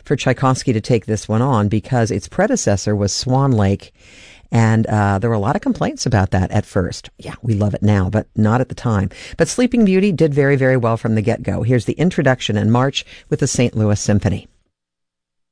for Tchaikovsky to take this one on because its predecessor was Swan Lake. And there were a lot of complaints about that at first. Yeah, we love it now, but not at the time. But Sleeping Beauty did very, very well from the get-go. Here's the introduction in March with the St. Louis Symphony.